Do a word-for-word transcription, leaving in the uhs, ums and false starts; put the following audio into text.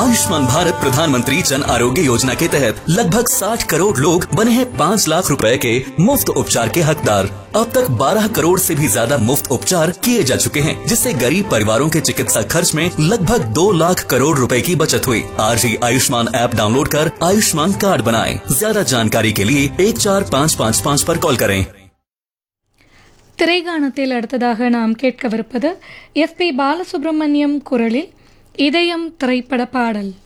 आयुष्मान भारत प्रधानमंत्री जन आरोग्य योजना के तहत लगभग साठ करोड़ लोग बने हैं पाँच लाख रुपए के मुफ्त उपचार के हकदार। अब तक बारह करोड़ से भी ज्यादा मुफ्त उपचार किए जा चुके हैं, जिससे गरीब परिवारों के चिकित्सा खर्च में लगभग दो लाख करोड़ रुपए की बचत हुई। आज ही आयुष्मान ऐप डाउनलोड कर आयुष्मान कार्ड बनाएं। ज्यादा जानकारी के लिए एक चार पाँच पाँच पाँच पर कॉल करें। திரைகாணத்தில் அடுத்ததாக நாம் கேட்கவிருப்பது எஸ் பி பாலசுப்ரமணியம் குரலில் இதயம் திரைப்பட பாடல்.